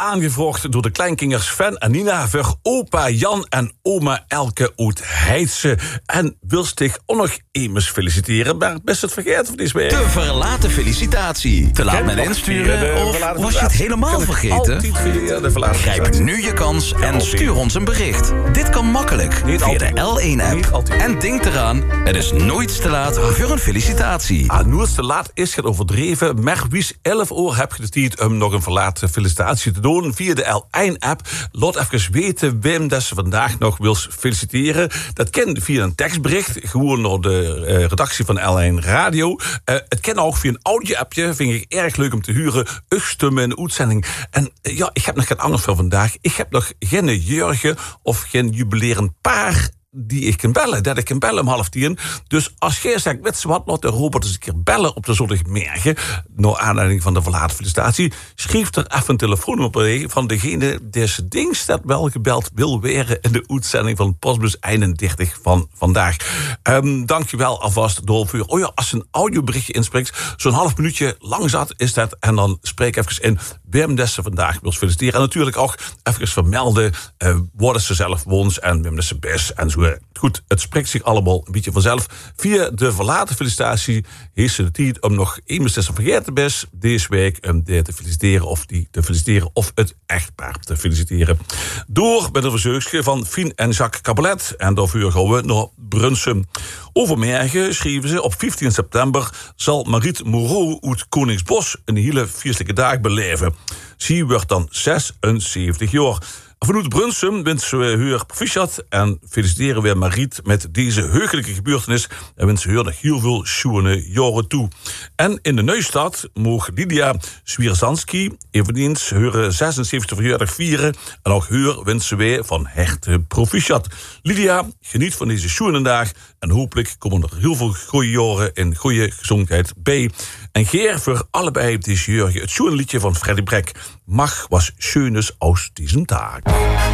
aangevraagd door de kleinkinders Sven en Nina voor opa Jan en oma Elke uit Heidse. En wil zich ook nog eens feliciteren, maar best het vergeten van deze week. De verlaten felicitatie. Te laat met insturen of was je het helemaal vergeten? Grijp nu je kans en stuur ons een bericht. Dit kan makkelijk via de L1-app. En denk eraan, het is nooit te laat voor een felicitatie. Nooit te laat is het overdreven, maar wie's 11 uur heb je de tijd om nog een verlaten felicitatie te doen via de L1-app. Laat even weten wem dat ze vandaag nog wil feliciteren. Dat kan via een tekstbericht, gewoon naar de redactie van L1 Radio. Het kan ook via een audio-appje, vind ik erg leuk om te huren. Stemmen in de uitzending. En ja, ik heb nog geen anders voor vandaag. Ik heb nog geen Jurgen of geen jubilerend paar die ik kan bellen. Dat ik kan bellen om 9:30. Dus als jij zegt, weet je wat, laat de Robert eens een keer bellen op de zondagmorgen, naar aanleiding van de verlaten felicitatie, schrijf er even een telefoonnummer op van degene die zijn ding staat wel gebeld wil weren in de uitzending van Postbus 31 van vandaag. Dankjewel alvast, Dolf. Oh ja, als een audioberichtje inspreekt, zo'n half minuutje lang zat is dat, en dan spreek even in wem dat ze vandaag wil feliciteren. En natuurlijk ook even vermelden waar ze zelf woont en wem dat ze best en zo. Goed, het spreekt zich allemaal een beetje vanzelf. Via de verlaten felicitatie heeft ze de tijd om nog iemand te vergeten best deze week om die te feliciteren of het echtpaar te feliciteren. Door met een verzoekje van Fien en Jacques Cabalet. En daarvoor gaan we naar Brunsum. Overmorgen schreven ze, op 15 september zal Mariet Moreau uit Koningsbos een hele feestelijke dag beleven. Ze wordt dan 76 jaar. Vanuit Brunsum wensen we haar proficiat en feliciteren we Mariet met deze heugelijke gebeurtenis en wensen haar nog heel veel schoene jaren toe. En in de Neustadt mocht Lydia Swierzanski eveneens haar 76 verjaardag vieren en ook haar wensen wij van harte proficiat. Lydia, geniet van deze schoenendag en hopelijk komen er heel veel goede jaren en goede gezondheid bij. En Geer voor allebei deze jurgen het schoenenliedje van Freddy Brek. Mach was schönes aus diesem Tag.